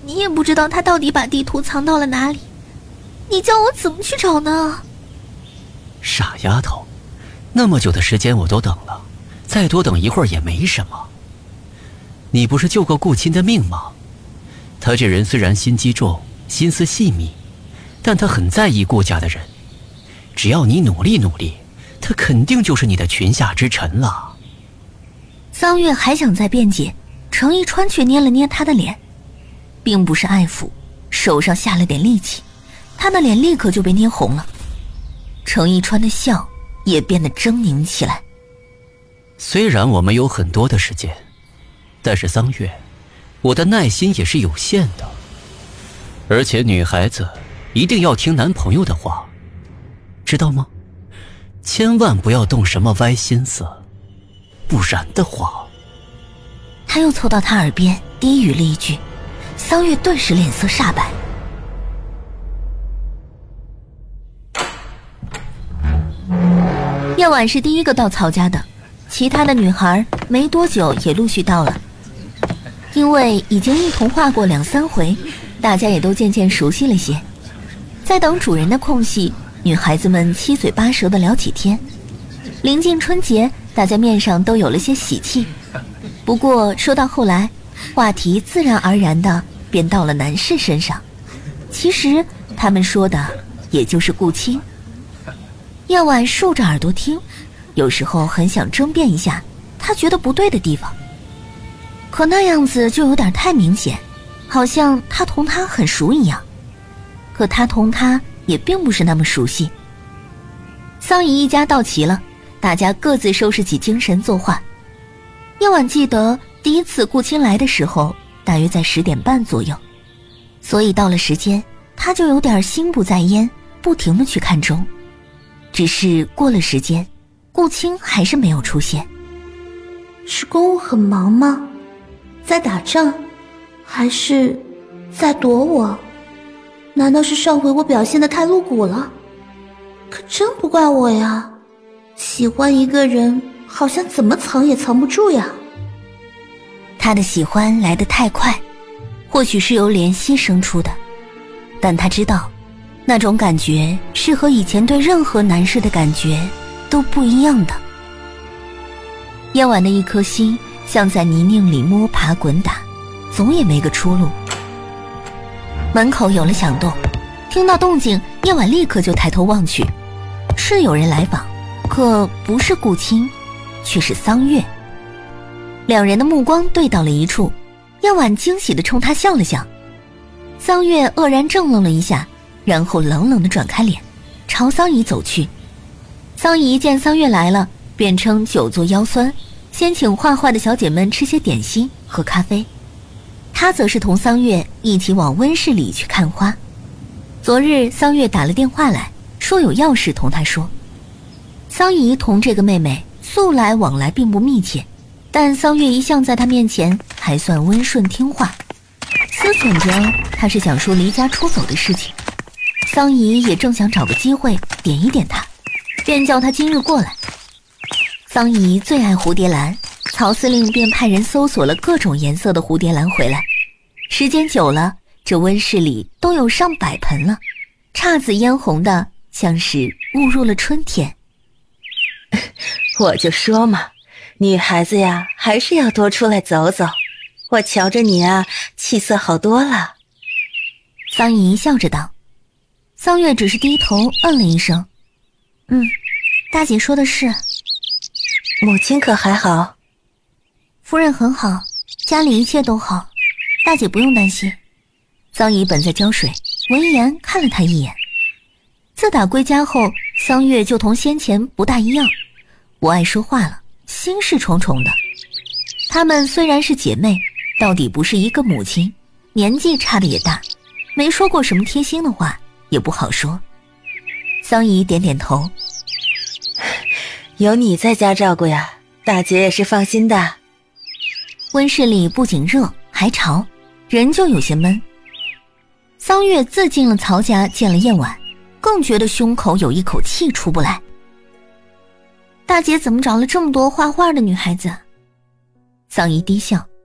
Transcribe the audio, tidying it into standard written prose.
你也不知道他到底把地图藏到了哪里，你叫我怎么去找呢？ 傻丫头，那么久的时间我都等了，再多等一会儿也没什么。你不是救过顾青的命吗？他这人虽然心机重，心思细密，但他很在意顾家的人。只要你努力努力，他肯定就是你的裙下之臣了。 桑月还想再辩解，程一川却捏了捏他的脸，并不是爱抚，手上下了点力气，他的脸立刻就被捏红了。程一川的笑也变得狰狞起来。 虽然我们有很多的时间，但是桑月，我的耐心也是有限的。而且女孩子一定要听男朋友的话，知道吗？千万不要动什么歪心思，不然的话。 他又凑到他耳边低语了一句，桑月顿时脸色煞白。夜晚是第一个到曹家的，其他的女孩没多久也陆续到了。因为已经一同画过2、3回，大家也都渐渐熟悉了些。在等主人的空隙，女孩子们七嘴八舌地聊起天。临近春节，大家面上都有了些喜气。不过说到后来，话题自然而然地便到了男士身上。其实他们说的也就是顾青。夜晚竖着耳朵听，有时候很想争辩一下他觉得不对的地方，可那样子就有点太明显，好像他同他很熟一样。可他同他也并不是那么熟悉。桑姨一家到齐了，大家各自收拾起精神作画。夜晚记得第一次顾青来的时候大约在10点半左右，所以到了时间他就有点心不在焉，不停地去看钟。只是过了时间，顾青还是没有出现。 是公务很忙吗？在打仗，还是在躲我？难道是上回我表现得太露骨了？可真不怪我呀，喜欢一个人好像怎么藏也藏不住呀。 他的喜欢来得太快，或许是由怜惜生出的，但他知道那种感觉是和以前对任何男士的感觉都不一样的。夜晚的一颗心像在泥泞里摸爬滚打，总也没个出路。门口有了响动，听到动静，夜晚立刻就抬头望去，是有人来访，可不是顾青，却是桑月。两人的目光对到了一处，夜晚惊喜地冲他笑了笑。桑月愕然怔愣了一下，然后冷冷地转开脸，朝桑姨走去。桑姨见桑月来了，便称久坐腰酸，先请画画的小姐们吃些点心喝咖啡。她则是同桑月一起往温室里去看花。昨日桑月打了电话来，说有要事同她说。桑姨同这个妹妹素来往来并不密切，但桑月一向在她面前还算温顺听话，思忖着她是想说离家出走的事情。桑姨也正想找个机会点一点她，便叫她今日过来。桑姨最爱蝴蝶兰，曹司令便派人搜索了各种颜色的蝴蝶兰回来。时间久了，这温室里都有上百盆了，姹紫嫣红的，像是误入了春天。 我就说嘛，女孩子呀，还是要多出来走走。我瞧着你啊，气色好多了。 桑姨笑着道。桑月只是低头嗯了一声，大姐说的是。 母亲可还好？ 夫人很好，家里一切都好，大姐不用担心。桑姨本在浇水，闻言看了她一眼。自打归家后，桑月就同先前不大一样，不爱说话了，心事重重的。她们虽然是姐妹，到底不是一个母亲，年纪差的也大，没说过什么贴心的话，也不好说。桑姨点点头， 有你在家照顾呀，大姐也是放心的。 温室里不仅热还潮，人就有些闷。桑月自进了曹家，见了夜晚，更觉得胸口有一口气出不来。大姐怎么找了这么多画画的女孩子？桑姨低笑，